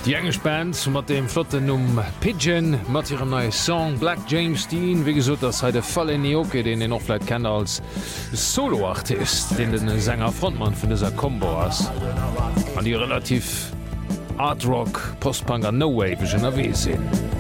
Die englisch Band mat dem Flotten Pigeon mat ihrem neue Song Black James Dean, wie gesot dass heute Fall Nioke, den den offleit kennt als Soloartist, den den Sänger Frontmann vun dieser Combo ass an die relativ Art Rock Postpunker No Wave erwe sinn.